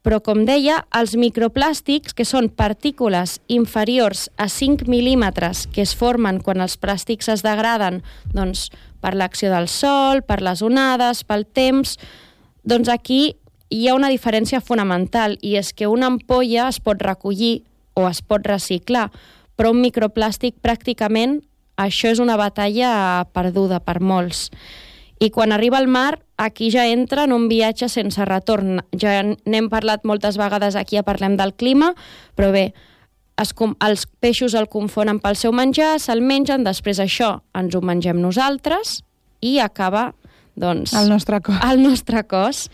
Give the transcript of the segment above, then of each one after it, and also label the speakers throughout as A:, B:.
A: Però, com deia, els microplàstics, que són partícules inferiors a 5 mil·límetres que es formen quan els plàstics es degraden, doncs, per l'acció del sol, per les onades, pel temps, doncs aquí hi ha una diferència fonamental, i és que una ampolla es pot recollir o es pot reciclar, però un microplàstic pràcticament això és una batalla perduda per molts. I quan arriba al mar, aquí ja entra en un viatge sense retorn. Ja n'hem parlat moltes vegades aquí, ja parlem del clima, però bé, els peixos el confonen pel seu menjar, se'l mengen, després això ens ho mengem nosaltres i acaba, doncs,
B: al nostre
A: cos.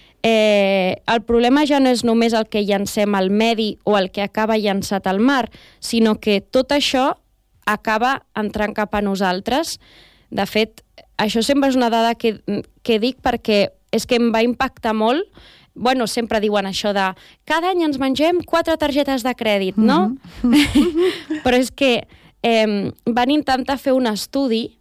A: El problema ja no és només el que llancem al medi o el que acaba llançat al mar, sinó que tot això acaba entrant cap a nosaltres. De fet, això sempre és una dada que dic perquè és que em va impactar molt. Bueno, sempre diuen això de cada any ens mengem 4 targetes de crèdit, no? Però és que van intentar fer un estudi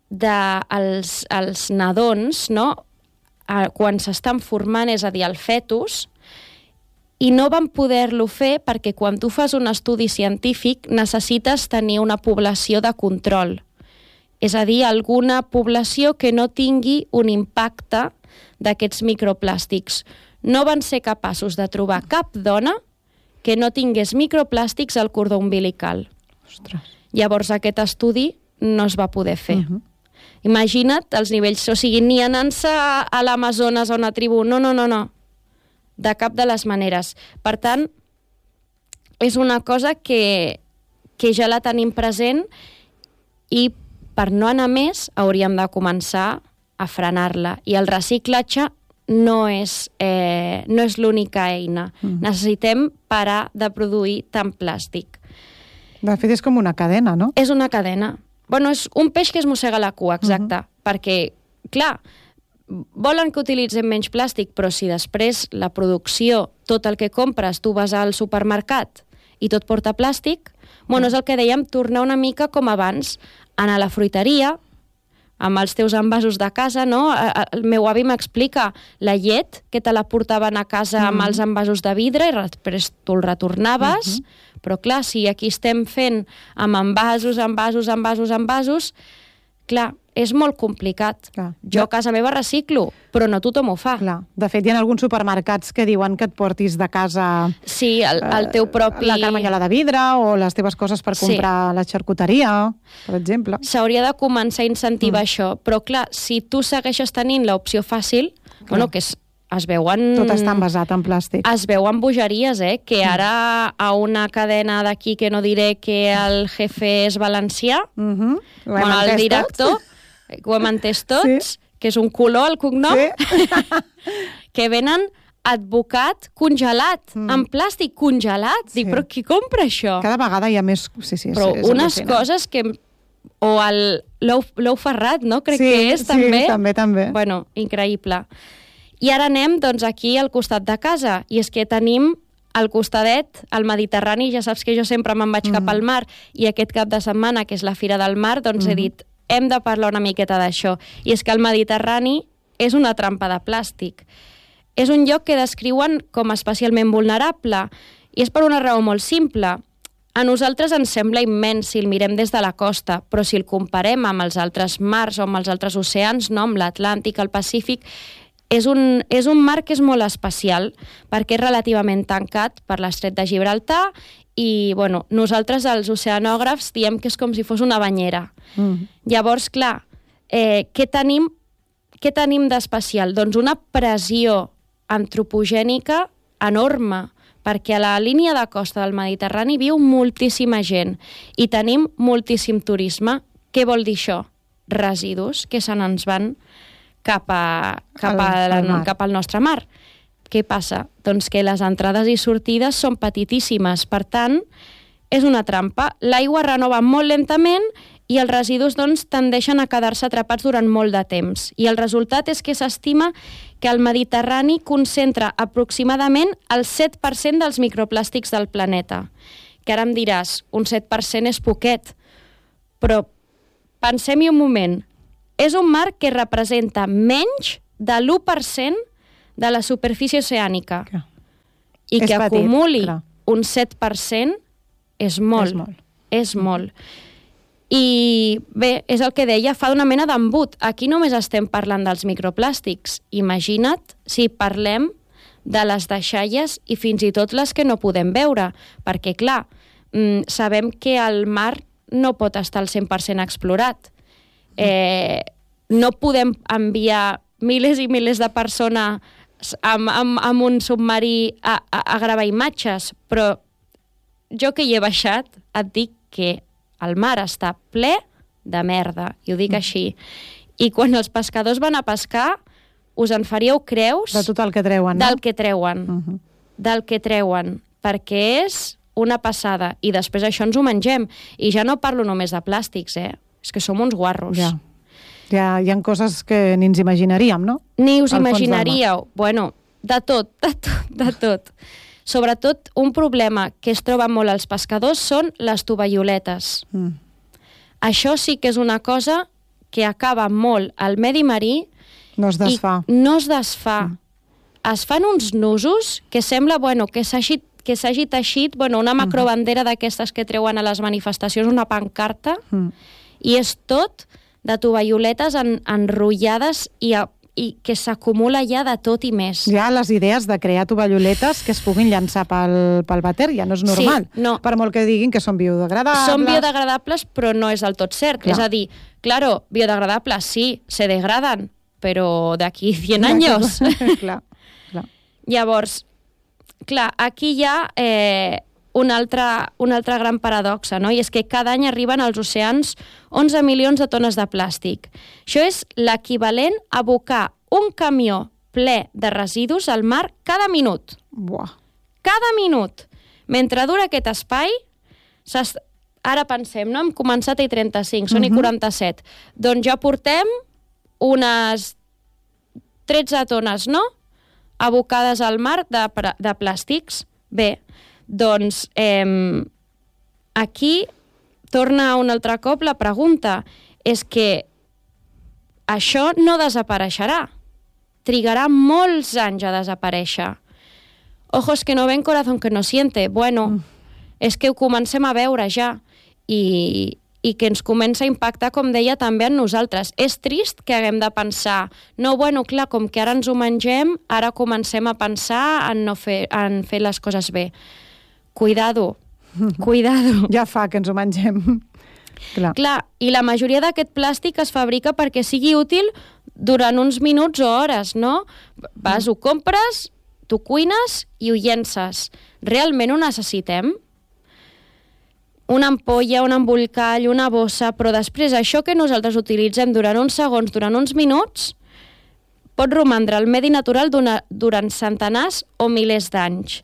A: dels nadons, no? Quan s'estan formant, és a dir, el fetus, i no van poder-lo fer perquè quan tu fas un estudi científic necessites tenir una població de control. És a dir, alguna població que no tingui un impacte d'aquests microplàstics. No van ser capaços de trobar cap dona que no tingués microplàstics al cordó umbilical.
B: Ostres.
A: Llavors aquest estudi no es va poder fer. Imagina't els nivells, o sigui, ni anant-se a l'Amazones a una tribu, no. De cap de les maneres. Per tant, és una cosa que ja la tenim present i per no anar més hauríem de començar a frenar-la. I el reciclatge no és l'única eina. Necessitem parar de produir tant plàstic.
B: De fet, és com una cadena, no?
A: És una cadena. Bueno, és un peix que es mossega la cua, exacte. Perquè, clar, volen que utilitzem menys plàstic, però si després la producció, tot el que compres, tu vas al supermercat i tot porta plàstic, bueno, és el que dèiem, tornar una mica com abans, anar a la fruiteria, amb els teus envasos de casa, no? El meu avi m'explica la llet, que te la portaven a casa amb els envasos de vidre i després tu el retornaves, però clar, si aquí estem fent amb envasos, clar, és molt complicat.
B: Clar.
A: Jo a casa meva reciclo, però no tothom ho fa.
B: Clar. De fet, hi ha alguns supermercats que diuen que et portis de casa
A: sí, el teu propi...
B: la carmanyola de vidre o les teves coses per comprar la xarcuteria, per exemple.
A: S'hauria de començar a incentivar això, però clar, si tu segueixes tenint l'opció fàcil, bueno, que es veuen...
B: Tot està envasat en plàstic.
A: Es veuen bogeries, que ara a una cadena d'aquí, que no diré que el jefe és valencià, bueno, el director... Ho hem entès tots, que és un color, el cognom, que venen advocat congelat, en plàstic congelat. Dic, però qui compra això?
B: Cada vegada hi ha més...
A: Però unes coses que... O l'ou ferrat, no? Crec que és, també.
B: Sí, també.
A: Bueno, increïble. I ara anem, doncs, aquí al costat de casa. I és que tenim al costadet, al Mediterrani, ja saps que jo sempre me'n vaig cap al mar, i aquest cap de setmana, que és la Fira del Mar, doncs he dit... hem de parlar una miqueta d'això. I és que el Mediterrani és una trampa de plàstic. És un lloc que descriuen com especialment vulnerable, i és per una raó molt simple. A nosaltres ens sembla immens si el mirem des de la costa, però si el comparem amb els altres mars o amb els altres oceans, no, amb l'Atlàntic, el Pacífic, és un mar que és molt especial, perquè és relativament tancat per l'Estret de Gibraltar i, bueno, nosaltres, els oceanògrafs, diem que és com si fos una banyera. Llavors, clar, què tenim d'especial? Doncs una pressió antropogènica enorme, perquè a la línia de costa del Mediterrani viu moltíssima gent i tenim moltíssim turisme. Què vol dir això? Residus que se n'ens van cap al nostre mar. Què passa? Doncs que les entrades i sortides són petitíssimes, per tant, és una trampa. L'aigua renova molt lentament i els residus doncs, tendeixen a quedar-se atrapats durant molt de temps. I el resultat és que s'estima que el Mediterrani concentra aproximadament el 7% dels microplàstics del planeta. Que ara em diràs, un 7% és poquet, però pensem-hi un moment. És un mar que representa menys de l'1% de la superfície oceànica. i
B: És
A: que
B: petit,
A: acumuli
B: clar.
A: un 7% és molt.
B: És molt.
A: És molt. I bé, és el que deia, fa una mena d'embut. Aquí només estem parlant dels microplàstics. Imagina't si parlem de les deixalles i fins i tot les que no podem veure, perquè, clar, sabem que el mar no pot estar al 100% explorat. No podem enviar milers i milers de persones amb un submarí a gravar imatges, però jo que hi he baixat et dic que el mar està ple de merda, i ho dic així. I quan els pescadors van a pescar, us en faríeu creus...
B: De tot el que treuen, no?
A: Del que treuen. Del que treuen, perquè és una passada. I després això ens ho mengem. I ja no parlo només de plàstics, És que som uns guarros.
B: Ja hi ha coses que ni ens imaginaríem, no?
A: Ni us imaginaríeu. Bueno, de tot. Sobretot, un problema que es troba molt als pescadors són les tovalloletes. Això sí que és una cosa que acaba molt al medi marí.
B: No es desfà.
A: I no es desfà. Es fan uns nusos que sembla, que s'hagi teixit, una macrobandera d'aquestes que treuen a les manifestacions, una pancarta, i és tot de tovalloletes enrotllades i que s'acumula ja de tot i més.
B: Ja les idees de crear tovalloletes que es puguin llançar pel vàter ja no és normal.
A: Sí, no.
B: Per molt que diguin que són biodegradables.
A: Són biodegradables, però no és del tot cert. Clar. És a dir, claro, biodegradables sí, se degradan, però d'aquí 100 anys.
B: Clar.
A: Llavors, clar, aquí hi ha una altra gran paradoxa, no? I és que cada any arriben als oceans 11 milions de tones de plàstic. Això és l'equivalent a abocar un camió ple de residus al mar cada minut.
B: Buah.
A: Cada minut. Mentre dura aquest espai, ara pensem, no? Hem començat a 35, són i 47. Doncs ja portem unes 13 tones, no?, abocades al mar de plàstics. Bé, doncs aquí torna un altre cop la pregunta. És que això no desapareixerà. Trigarà molts anys a desaparèixer. Ojos que no ven, corazón que no siente. Bueno, és que ho comencem a veure ja. I que ens comença a impactar, com deia, també en nosaltres. És trist que haguem de pensar, clar, com que ara ens ho mengem, ara comencem a pensar en fer les coses bé. Cuidado.
B: Ja fa que ens ho mengem.
A: Clar, i la majoria d'aquest plàstic es fabrica perquè sigui útil durant uns minuts o hores, no? Vas, ho compres, tu cuines i ho llences. Realment ho necessitem? Una ampolla, un embolcall, una bossa, però després això que nosaltres utilitzem durant uns segons, durant uns minuts, pot romandre al medi natural durant centenars o milers d'anys.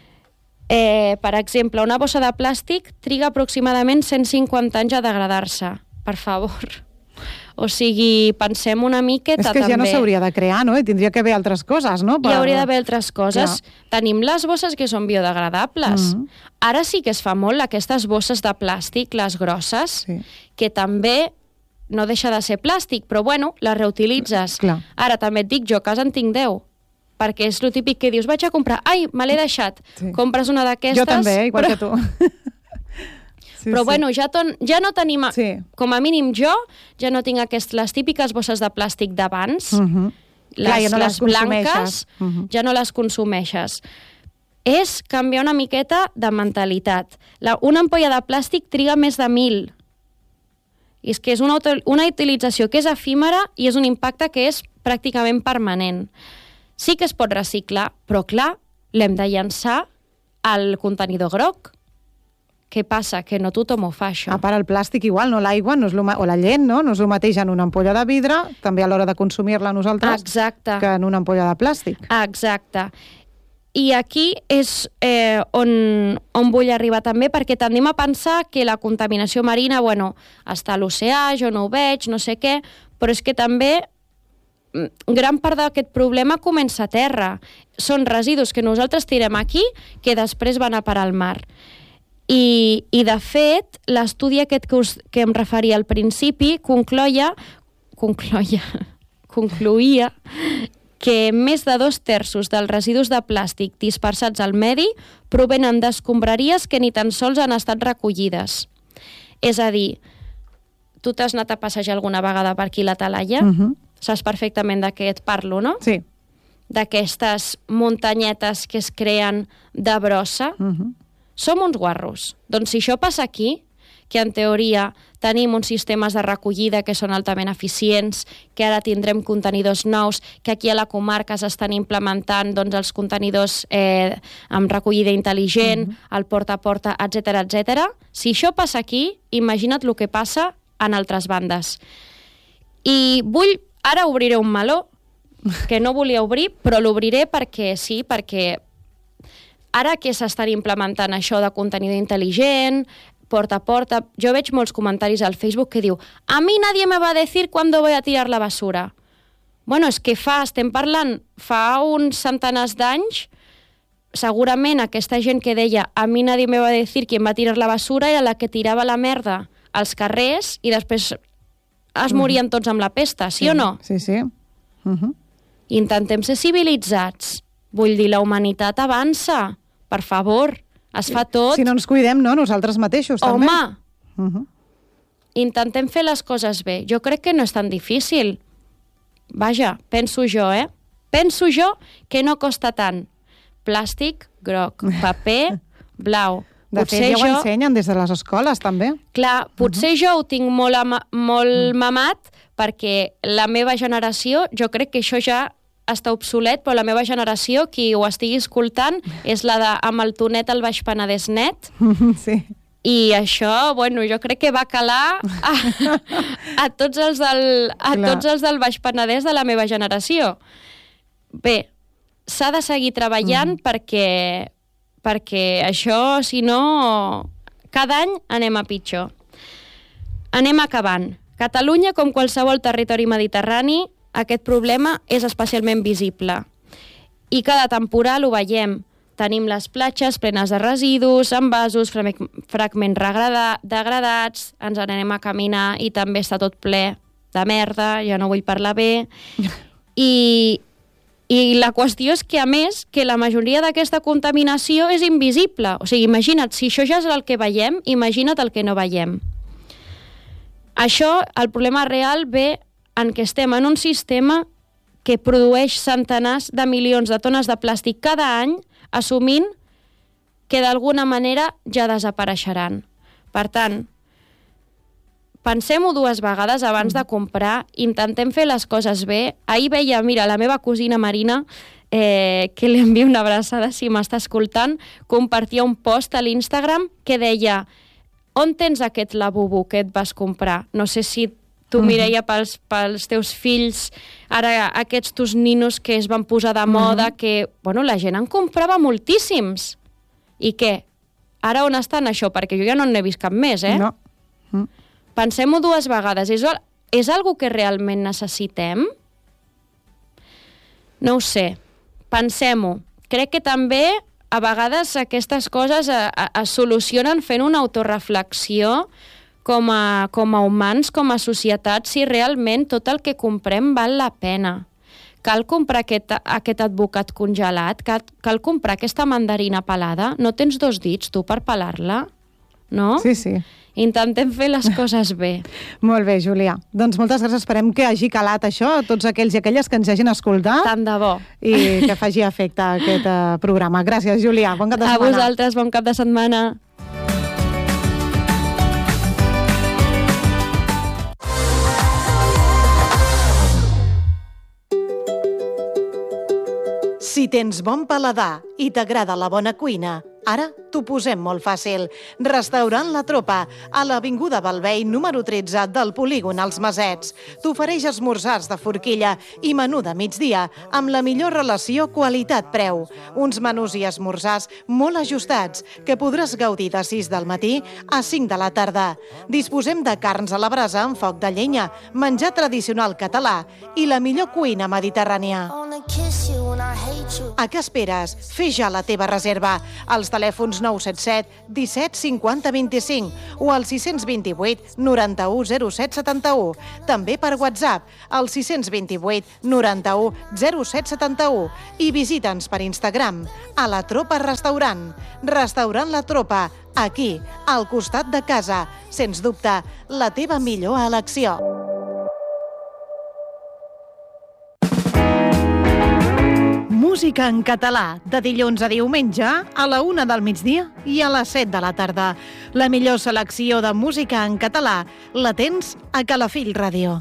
A: Per exemple, una bossa de plàstic triga aproximadament 150 anys a degradar-se. Per favor. O sigui, pensem una miqueta també.
B: És que ja no s'hauria de crear, no? I tindria que haver altres coses, no?
A: Hi hauria d'haver altres coses. Tenim les bosses que són biodegradables. Ara sí que es fa molt aquestes bosses de plàstic, les grosses, que també no deixa de ser plàstic, però les reutilitzes. Ara també et dic, jo a casa en tinc 10, perquè és el típic que dius, vaig a comprar, ai, me l'he deixat. Compres una d'aquestes...
B: Jo també, igual que tu.
A: Però ja no tenim... Com a mínim jo ja no tinc les típiques bosses de plàstic d'abans, les blanques, ja no les consumeixes. És canviar una miqueta de mentalitat. Una ampolla de plàstic triga més de 1.000. I és que és una utilització que és efímera i és un impacte que és pràcticament permanent. Sí que es pot reciclar, però clar, l'hem de llançar al contenidor groc. Què passa? Que no tothom ho fa, això.
B: A part, el plàstic igual, no? L'aigua o la llet, no? No és el mateix en una ampolla de vidre, també a l'hora de consumir-la nosaltres, que en una ampolla de plàstic.
A: Exacte. I aquí és on vull arribar també, perquè tendim a pensar que la contaminació marina, està a l'oceà, jo no ho veig, no sé què, però és que també gran part d'aquest problema comença a terra. Són residus que nosaltres tirem aquí que després van a parar al mar. I de fet, l'estudi aquest que em referia al principi concloïa que més de 2/3 dels residus de plàstic dispersats al medi provenen d'escombraries que ni tan sols han estat recollides. És a dir, tu t'has anat a passejar alguna vegada per aquí la Talaia? Saps perfectament de què et parlo, no?
B: Sí.
A: D'aquestes muntanyetes que es creen de brossa. Som uns guarros. Doncs si això passa aquí, que en teoria tenim uns sistemes de recollida que són altament eficients, que ara tindrem contenidors nous, que aquí a la comarca s'estan implementant doncs, els contenidors amb recollida intel·ligent, el porta a porta, etc. Si això passa aquí, imagina't el que passa en altres bandes. I ara obriré un meló que no volia obrir, però l'obriré perquè sí, perquè ara que s'estan implementant això de contenidor intel·ligent, porta a porta, jo veig molts comentaris al Facebook que diu a mi nadie me va a decir cuándo voy a tirar la basura. Bueno, és que estem parlant fa uns centenars d'anys, segurament aquesta gent que deia a mi nadie me va a decir quién va a tirar la basura era la que tirava la merda als carrers i després es morien tots amb la pesta, sí o no?
B: Sí.
A: Intentem ser civilitzats. Vull dir, la humanitat avança. Per favor, es fa tot.
B: Si no ens cuidem, no? Nosaltres mateixos, també.
A: Home! Intentem fer les coses bé. Jo crec que no és tan difícil. Vaja, penso jo, Penso jo que no costa tant. Plàstic, groc. Paper, blau.
B: De fet, ja ho ensenyen des de les escoles, també.
A: Clar, potser jo ho tinc molt mamat perquè la meva generació, jo crec que això ja està obsolet, però la meva generació, qui ho estigui escoltant, és la de amb el tonet al Baix Penedès net.
B: Sí.
A: I això, bueno, jo crec que va calar a tots els del Baix Penedès de la meva generació. Bé, s'ha de seguir treballant perquè això, si no, cada any anem a pitjor. Anem acabant. Catalunya, com qualsevol territori mediterrani, aquest problema és especialment visible. I cada temporal ho veiem. Tenim les platges plenes de residus, envasos, fragments degradats, ens anem a caminar i també està tot ple de merda, ja no vull parlar bé. I la qüestió és que, a més, que la majoria d'aquesta contaminació és invisible. O sigui, imagina't, si això ja és el que veiem, imagina't el que no veiem. Això, el problema real ve en què estem en un sistema que produeix centenars de milions de tones de plàstic cada any, assumint que d'alguna manera ja desapareixeran. Per tant, pensem-ho dues vegades abans de comprar, intentem fer les coses bé. Ahir veia, mira, la meva cosina Marina, que li envio una abraçada si m'està escoltant, compartia un post a l'Instagram que deia on tens aquest lavabo que et vas comprar? No sé si tu, Mireia, pels teus fills, ara aquests tus ninos que es van posar de moda, que, bueno, la gent en comprava moltíssims. I què? Ara on estan això? Perquè jo ja no n'he vist cap més,
B: No.
A: Pensem-ho dues vegades. És algo que realment necessitem? No ho sé. Pensem-ho. Crec que també a vegades aquestes coses es solucionen fent una autoreflexió com a humans, com a societat, si realment tot el que comprem val la pena. Cal comprar aquest advocat congelat? Cal comprar aquesta mandarina pelada? No tens dos dits, tu, per pelar-la? No?
B: Sí.
A: Intentem fer les coses bé.
B: Molt bé, Júlia. Doncs moltes gràcies. Esperem que hagi calat això a tots aquells i aquelles que ens hagin escoltat.
A: Tant de bo.
B: I que faci efecte aquest programa. Gràcies, Júlia. Bon cap de setmana.
A: A vosaltres, bon cap de setmana.
C: Si tens bon paladar i t'agrada la bona cuina, ara t'ho posem molt fàcil. Restaurant La Tropa, a l'Avinguda Balvei, número 13 del polígon Els Masets. T'ofereix esmorzars de forquilla i menú de migdia amb la millor relació qualitat-preu. Uns menús i esmorzars molt ajustats que podràs gaudir de 6 del matí a 5 de la tarda. Disposem de carns a la brasa amb foc de llenya, menjar tradicional català i la millor cuina mediterrània. A què esperes? Fes ja la teva reserva als telèfons 977 17 50 25 o al 628 91 07 71. També per WhatsApp al 628 91 07 71 i visita'ns per Instagram a La Tropa Restaurant. Restaurant La Tropa, aquí, al costat de casa. Sens dubte, la teva millor elecció. Música en català, de dilluns a diumenge, a la 1 del migdia i a les 7 de la tarda. La millor selecció de música en català la tens a Calafell Ràdio.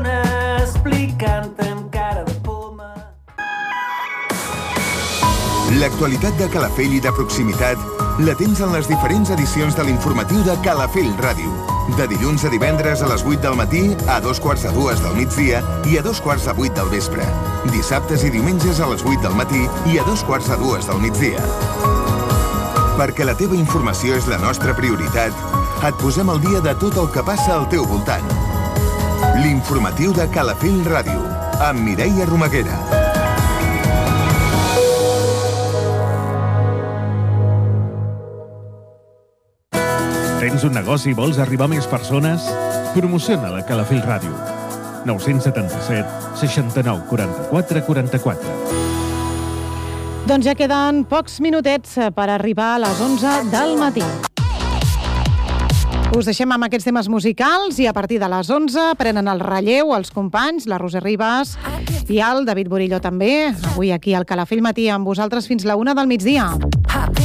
D: L'actualitat de Calafell i de proximitat la tens en les diferents edicions de l'informatiu de Calafell Ràdio. De dilluns a divendres a les 8 del matí, a 2:45 del migdia i a 2:45 del vespre. Dissabtes i diumenges a les 8 del matí i a 2:45 del migdia. Perquè la teva informació és la nostra prioritat, et posem al dia de tot el que passa al teu voltant. L'informatiu de Calafell Ràdio, amb Mireia Romaguera.
E: Tens un negoci i vols arribar a més persones? Promociona-la a Calafell Ràdio. 977 69 44 44.
B: Doncs ja queden pocs minutets per arribar a les 11 del matí. Us deixem amb aquests temes musicals i a partir de les 11 prenen el relleu els companys, la Roser Ribas i el David Borillo també. Avui aquí al Calafell Matí amb vosaltres fins la 1 del migdia.